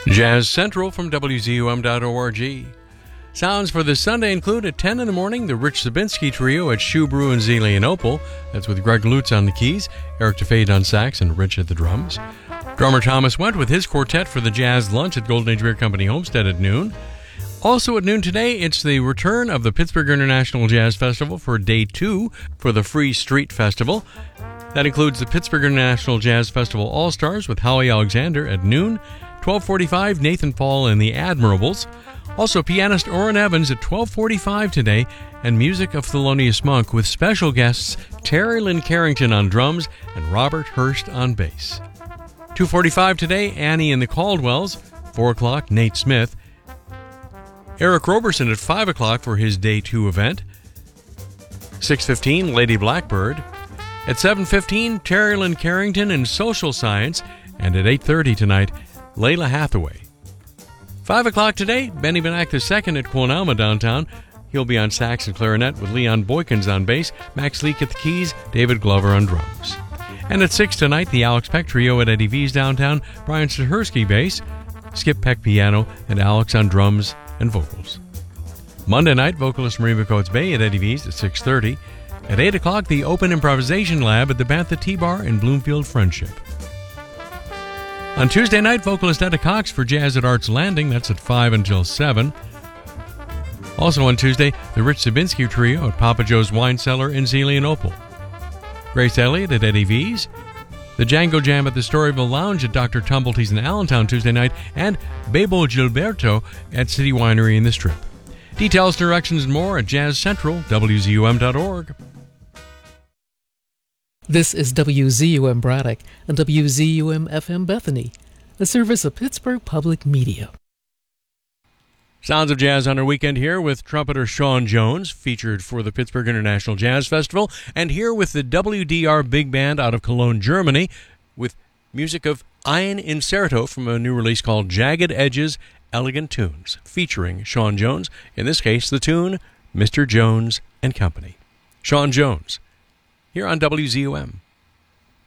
Jazz Central from WZUM.org. Sounds for this Sunday include at 10 in the morning, the Rich Zabinski Trio at Shoe Brew in Zelienople. That's with Greg Lutz on the keys, Eric DeFade on sax, and Rich at the drums. Drummer Thomas Went with his quartet for the Jazz Lunch at Golden Age Beer Company Homestead at noon. Also at noon today, it's the return of the Pittsburgh International Jazz Festival for Day 2 for the Free Street Festival. That includes the Pittsburgh International Jazz Festival All-Stars with Howie Alexander at noon, 12:45 Nathan Paul and the Admirables. Also pianist Orrin Evans at 12:45 today, and music of Thelonious Monk with special guests Terry Lynn Carrington on drums and Robert Hurst on bass. 2:45 today, Annie and the Caldwells. 4 o'clock, Nate Smith. Eric Roberson at 5 o'clock for his Day 2 event. 6:15, Lady Blackbird. At 7:15, Terry Lynn Carrington and Social Science. And at 8:30 tonight, Layla Hathaway. 5 o'clock today, Benny Benack II at Quonalma downtown. He'll be on sax and clarinet with Leon Boykins on bass, Max Leake at the keys, David Glover on drums. And at 6 tonight, the Alex Peck Trio at Eddie V's downtown, Brian Stahersky bass, Skip Peck piano, and Alex on drums and vocals. Monday night, vocalist Marie McCoats Bay at Eddie V's at 6:30. At 8 o'clock, the Open Improvisation Lab at the Bantha T-Bar in Bloomfield Friendship. On Tuesday night, vocalist Etta Cox for Jazz at Arts Landing. That's at 5 until 7. Also on Tuesday, the Rich Zabinski Trio at Papa Joe's Wine Cellar in Zelienople. Grace Elliott at Eddie V's. The Django Jam at the Storyville Lounge at Dr. Tumblety's in Allentown Tuesday night. And Bebo Gilberto at City Winery in the Strip. Details, directions, and more at Jazz Central, WZUM.org. This is WZUM Braddock and WZUM FM Bethany, a service of Pittsburgh Public Media. Sounds of Jazz on our weekend here with trumpeter Sean Jones, featured for the Pittsburgh International Jazz Festival, and here with the WDR Big Band out of Cologne, Germany, with music of Ian Incerto from a new release called Jagged Edges, Elegant Tunes, featuring Sean Jones, in this case the tune Mr. Jones and Company. Sean Jones, here on WZUM.